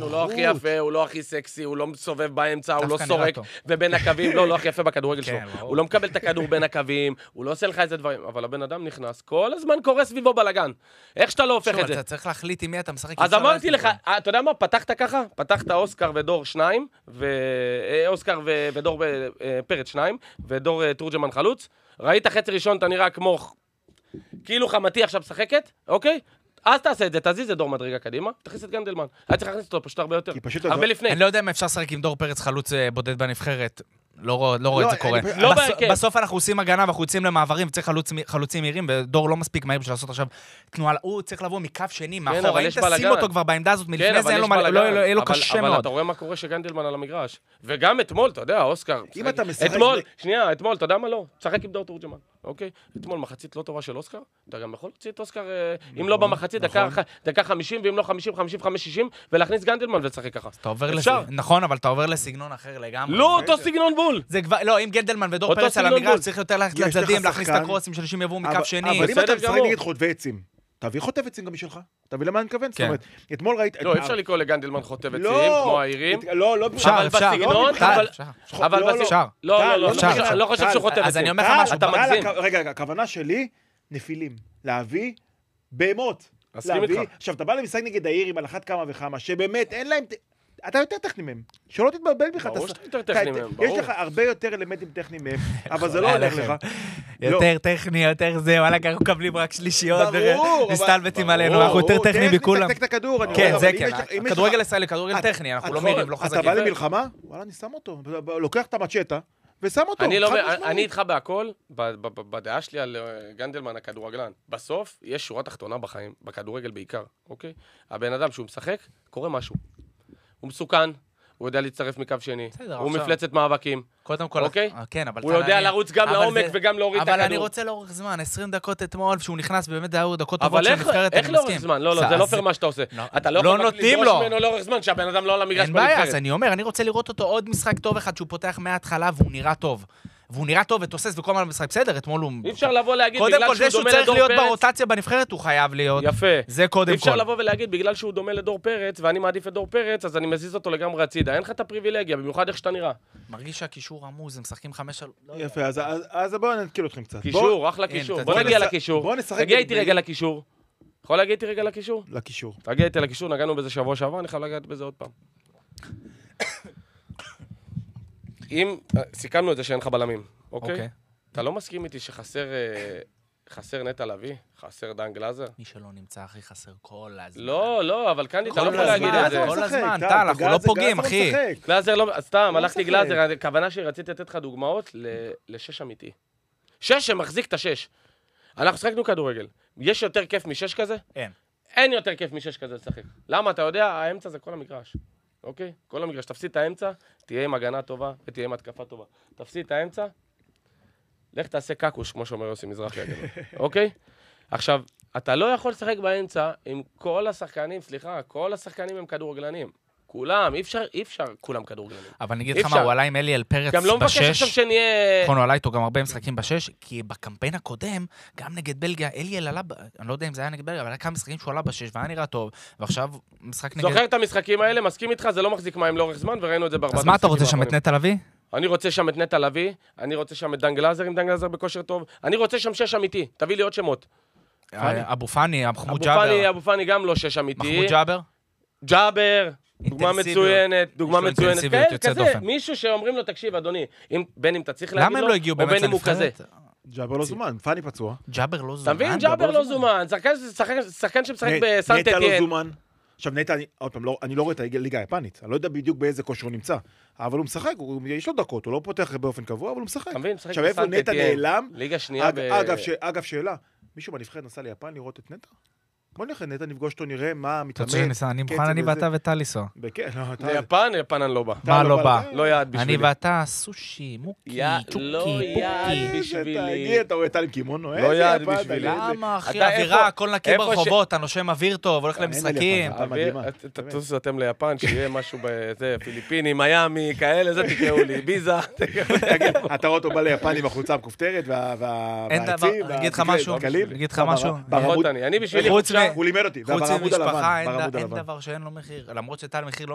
הוא לא הכי יפה, הוא לא הכי סקסי, הוא לא מסובב באמצע, הוא לא סורק, ובין הקווים, לא הכי יפה בכדורגל שלו. הוא לא מקבל את הכדור בין הקווים, הוא לא עושה לך איזה דברים, אבל הבן אדם נכנס, כל הזמן קורא סביבו בלגן. איך שאתה לא הופך את זה? אתה צריך להחליט עם מי אתה משחק. אז אמרתי לך, אתה יודע מה, פתחת ככה? פתחת אוסקר ודור 2, אוסקר ודור פרץ 2, ודור תורג'מן חלוץ. ראית חצי ראשון, אתה נראה כמו כאילו חמתי עכשיו משחקת, אוקיי? אז תעשה את זה, תזיז את דור מדרגה קדימה, תכניס את גנדלמן. היה צריך להכניס אותו פשוט הרבה יותר. הרבה לפני. אני לא יודע אם אפשר לשחק עם דור פרץ חלוץ בודד בנבחרת. לא רואה את זה קורה. בסוף אנחנו עושים הגנה ואנחנו יוצאים למעברים וצריך חלוצים מהירים, ודור לא מספיק מהיר בשביל לעשות עכשיו תנועה. הוא צריך לבוא מקו שני, מאחור. אם תשים אותו כבר בעמדה הזאת, מלפני זה אין לו קשה מאוד. אבל אתה רואה מה קורה שגנדלמן על המגרש. וגם אתמול, אתה יודע, אוסקר. אם אתה משחק... אתמול, אתה יודע מה לא? תשחק עם דור תורג'מן, אוקיי? אתמול מחצית לא טובה של אוסקר. אתה גם יכול להוציא את אוסקר, אם לא במחצית, דקה 50, ואם לא 50, 55, 60, ולהכניס גנדלמן ולשחק ככה. נכון, אבל אתה עובר לסגנון אחר לגמרי. לא, אותו סגנון בול. לא, אם גנדלמן ודור פרץ על המגרש, צריך יותר ללכת לצדדים, להכניס את הקרוסים שאנשים יבואו מקו שני. אבל אם אתה משחק נגד חוטבי עצים, תביא חוטב עצים גם משלך. תביא למה אני מכוון? זאת אומרת, אתמול ראית... לא, אפשר לקרוא לגנדלמן חוטב עצים, כמו העירים. לא, אבל בסגנון, לא חושב שהוא חוטב עצים. אז אני אומר לך משהו, אתה מגזים. רגע, הכוונה שלי, נפילים. להביא בהמות. עכשיו, אתה בא למשחק נגד העירים על אחת כמה וכמה, שבאמת אין להם... אתה יותר טכני מהם, שלא תתבלבל בכלל. ברור שאתה יותר טכני מהם, ברור. יש לך הרבה יותר אלמנטים טכניים מהם, אבל זה לא הולך לך. יותר טכני, יותר זה, וואלה, אנחנו מקבלים רק שלישיות, מסתלבטים עלינו, אנחנו יותר טכניים מכולם. תק את הכדור. כן, זה כן. כדורגל ישראלי, כדורגל טכני, אנחנו לא מירים, לא חזקים. אתה בא למלחמה? וואלה, אני שם אותו. לוקח את המצ'טה, ושם אותו. אני איתך בהכל, בדעה שלי על גנדלמן הכדורגלן. בסוף, יש שורה תחתונה בחיים, בכדורגל בעיקר, אוקיי? הבן אדם שהוא משחק, קורה משהו. הוא מסוכן, הוא יודע להצטרף מקו שני, הוא מפלצת מאבקים. קודם כל, אוקיי? כן, אבל... הוא יודע לרוץ גם לעומק וגם להוריד את הכדור. אבל אני רוצה לאורך זמן, 20 דקות אתמול, שהוא נכנס, באמת היה דקות טובות של נבחרת, אבל איך לאורך זמן? לא, זה לא פייר מה שאתה עושה. אתה לא יכול לדרוש ממנו לאורך זמן, שהבן אדם לא על המגרש בנבחרת. אין בעיה, אז אני אומר, אני רוצה לראות אותו עוד משחק טוב אחד, שהוא פותח מההתחלה והוא נראה טוב. והוא נראה טוב ותוסס וכל מה משחק בסדר, אתמול הוא... אי אפשר לבוא להגיד קודם כל זה שהוא צריך להיות ברוטציה בנבחרת, הוא חייב להיות. יפה. זה קודם כל. אי אפשר לבוא ולהגיד, בגלל שהוא דומה לדור פרץ, ואני מעדיף את דור פרץ, אז אני מזיז אותו לגמרי הצידה. אין לך את הפריבילגיה, במיוחד איך שאתה נראה. מרגיש שהקישור עמוז, הם משחקים 5... יפה, אז בואו נתקיל אתכם קצת. קישור, אחלה קישור. בוא נגיע לקישור. תגיע איתי רגע לקישור. יכול להגיע איתי רגע לקישור? לקישור. תגיע איתי לקישור, נגענו בזה שבוע שעבר, אני חייב לגעת בזה עוד פעם. אם סיכמנו את זה שאין לך בלמים, אוקיי? אתה לא מסכים איתי שחסר נטע לביא? חסר דן גלאזר? מי שלא נמצא הכי חסר כל הזמן. לא, אבל קנדי, אתה לא יכול להגיד את זה. כל הזמן, טל, אנחנו לא פוגעים, אחי. גלאזר לא, סתם, הלכתי גלאזר, הכוונה שרציתי לתת לך דוגמאות לשש אמיתי. שש שמחזיק את השש. אנחנו שחקנו כדורגל. יש יותר כיף משש כזה? אין. אין יותר כיף משש כזה לשחק. למה? אתה יודע, האמצע זה כל המגרש. אוקיי? כל המגרש. תפסיד את האמצע, תהיה עם הגנה טובה ותהיה עם התקפה טובה. תפסיד את האמצע, לך תעשה קקוש, כמו שאומר יוסי מזרחי. אוקיי? עכשיו, אתה לא יכול לשחק באמצע עם כל השחקנים, כל השחקנים הם כדורגלנים. כולם, אי אפשר כולם כדורגלנים. אבל אני אגיד לך מה, הוא עלה עם אליאל פרץ בשש. גם לא מבקש עכשיו שנהיה... נכון, הוא עלה איתו גם הרבה משחקים בשש, כי בקמפיין הקודם, גם נגד בלגיה, אליאל עלה, אני לא יודע אם זה היה נגד בלגיה, אבל היה כמה משחקים שהוא עלה בשש, והיה נראה טוב, ועכשיו משחק נגד... זוכר את המשחקים האלה, מסכים איתך, זה לא מחזיק מים לאורך זמן, וראינו את זה בארבעת אז מה אתה רוצה שם את נטע לביא? אני רוצה שם את נטע לביא, אני רוצה שם את דן גלאזר עם דן גלאזר בכושר טוב, אני רוצה שם שש אמיתי, תביא לי עוד שמות. אבו פאני, מחמוד ג'אבר. אבו פאני גם לא שש אמיתי. מחמוד ג'אבר? ג'אבר, דוגמה מצוינת, כזה, מישהו שאומרים לו, תקשיב, אדוני, בין אם אתה צריך להגיד לו, או בין אם הוא כזה. ג'אבר לא זומן, פאני פצוע. ג'אבר לא זומן. אתה מבין? ג'אבר לא זומן, שחקן שמשחק בסנט אתיין. נטע לא זומן. עכשיו נטע, עוד פעם, אני לא רואה את הליגה היפנית, אני לא יודע בדיוק באיזה כושר הוא נמצא, אבל הוא משחק, יש לו דקות, הוא לא פותח באופן קבוע, אבל הוא משחק. עכשיו איפה נטע נעלם? ליגה שנייה אגב, שאלה, מישהו בנבחרת נסע ליפן לראות את נטע? בוא נטע נפגוש אותו, נראה מה מתאמן. אני מוכן, אני ואתה וטליסו. ליפן אני לא בא. מה לא בא? לא יעד בשבילי. אני ואתה סושי, מוקי, צ'וקי, לא יעד בשבילי. אתה רואה טל עם קימונו? לא יעד בשבילי. למה, אחי, אווירה, הכל נקי ברחובות, אתה נושם אוויר טוב, הולך למשחקים. תטוסו אתם ליפן, שיהיה משהו בזה, פיליפיני, מיאמי, כאלה, זה תקראו לי, ביזה. אתה רואה אותו בא ליפן עם החולצה המכופתרת והעצים. אגיד לך משהו. אני בשבילי הוא לימד אותי, חוץ ממשפחה, אין דבר שאין לו מחיר, למרות שטל מחיר לא